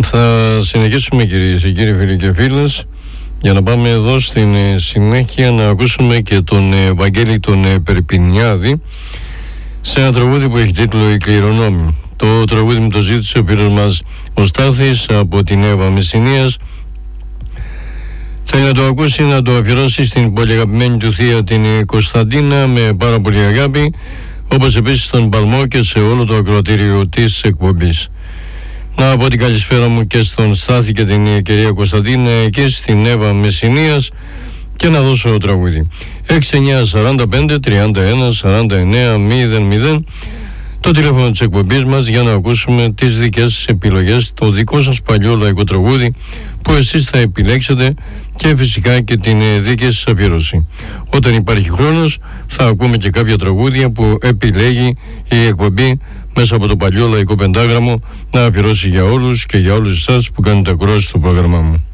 Θα συνεχίσουμε, κυρίες και κύριοι, φίλοι και φίλες, για να πάμε εδώ στην συνέχεια να ακούσουμε και τον Βαγγέλη τον Περπινιάδη σε ένα τραγούδι που έχει τίτλο «Η Κληρονόμη». Το τραγούδι μου το ζήτησε ο φίλος μας ο Στάθης από την Εύα Μεσσηνίας. Θέλει να το ακούσει, να το αφιερώσει στην πολύ αγαπημένη του θεία την Κωνσταντίνα με πάρα πολύ αγάπη, όπως επίσης στον Παλμό και σε όλο το ακροατήριο της εκπομπής. Να πω την καλησπέρα μου και στον Στάθη και την κυρία Κωνσταντίνα και στην Εύα Μεσσηνίας και να δώσω τραγούδι. 6945 31 49 00 το τηλέφωνο της εκπομπής μας για να ακούσουμε τις δικές σας επιλογές, το δικό σας παλιό λαϊκό τραγούδι που εσείς θα επιλέξετε και φυσικά και την δική σας αφιέρωση. Όταν υπάρχει χρόνος θα ακούμε και κάποια τραγούδια που επιλέγει η εκπομπή μέσα από το παλιό λαϊκό πεντάγραμμο να αφιερώσει για όλους και για όλους εσάς που κάνετε ακρόαση στο πρόγραμμά μου.